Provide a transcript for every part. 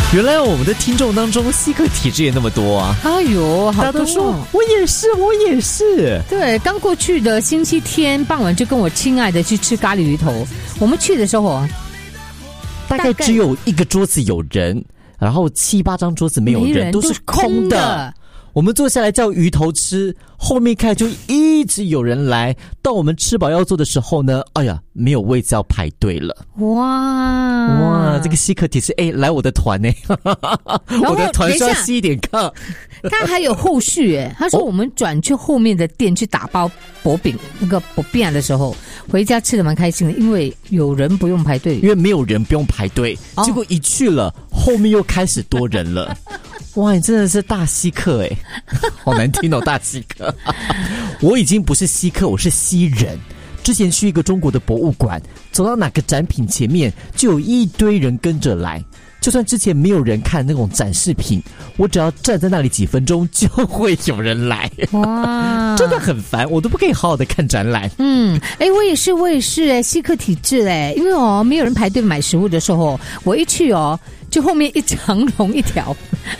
原来我们的听众当中稀客体质也那么多啊！ 哎呦，好多大家都说我也是，我也是。 对，刚过去的星期天傍晚就跟我亲爱的去吃咖喱鱼头。我们去的时候大概只有一个桌子有人，然后7、8张桌子没有人，都是空的。我们坐下来叫鱼头吃，后面看就一直有人来，到我们吃饱要做的时候呢，哎呀，没有位子要排队了。哇，这个稀客体是来我的团呢，我的团需要稀一点客。 他还有后续他说我们转去后面的店去打包薄饼，那个薄饼的时候回家吃的蛮开心的，因为有人不用排队， 因为没有人不用排队，结果一去了，后面又开始多人了。哇，你真的是大稀客好难听哦，大稀客。我已经不是稀客，我是稀人。之前去一个中国的博物馆，走到哪个展品前面，就有一堆人跟着来。就算之前没有人看那种展示品，我只要站在那里几分钟，就会有人来。哇，真的很烦，我都不可以好好的看展览。 我也是稀客体质因为没有人排队买食物的时候，我一去就后面一长龙一条。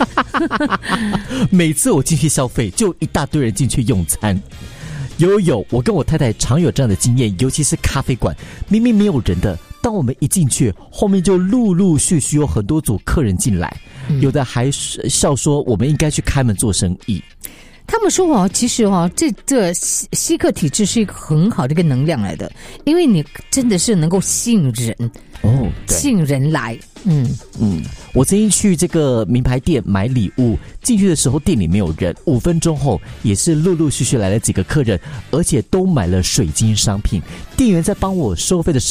每次我进去消费，就一大堆人进去用餐。有，我跟我太太常有这样的经验，尤其是咖啡馆，明明没有人的，当我们一进去，后面就陆陆续续有很多组客人进来，有的还笑说我们应该去开门做生意。 他们说其实这稀客体质是一个很好的一个能量来的，因为你真的是能够吸引人吸引人来。 我曾经去这个名牌店买礼物，进去的时候店里没有人，5分钟后也是陆陆续续来了几个客人，而且都买了水晶商品。店员在帮我收费的时候